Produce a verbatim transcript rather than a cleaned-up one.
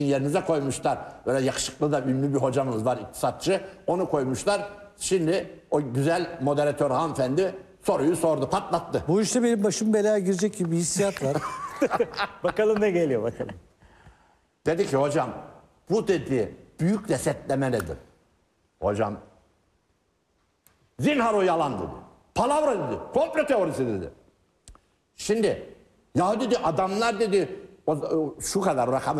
yerinize koymuşlar. Böyle yakışıklı da ünlü bir hocamız var, iktisatçı. Onu koymuşlar. Şimdi o güzel moderatör hanımefendi soruyu sordu, patlattı. Bu işte benim başım belaya girecek gibi bir hissiyat var. Bakalım ne geliyor bakalım. Dedi ki hocam bu dedi büyük resetleme nedir? Hocam zinhar o yalan dedi. Palavra dedi. Komplo teorisi dedi. Şimdi ya dedi adamlar dedi o, o, şu kadar rakamı